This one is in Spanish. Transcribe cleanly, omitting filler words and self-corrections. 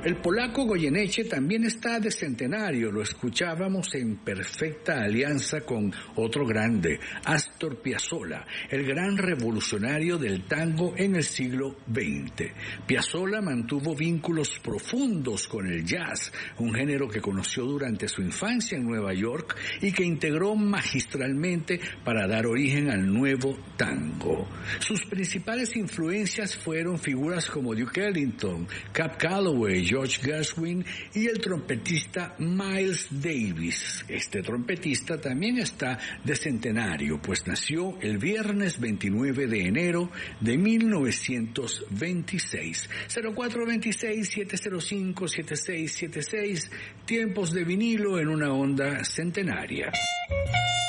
El polaco Goyeneche también está de centenario, lo escuchábamos en perfecta alianza con otro grande, Astor Piazzolla, el gran revolucionario del tango en el siglo XX. Piazzolla mantuvo vínculos profundos con el jazz, un género que conoció durante su infancia en Nueva York y que integró magistralmente para dar origen al nuevo tango. Sus principales influencias fueron figuras como Duke Ellington, Cab Calloway, George Gershwin y el trompetista Miles Davis. Este trompetista también está de centenario, pues nació el viernes 29 de enero de 1926. 0426-705-7676, tiempos de vinilo en una onda centenaria.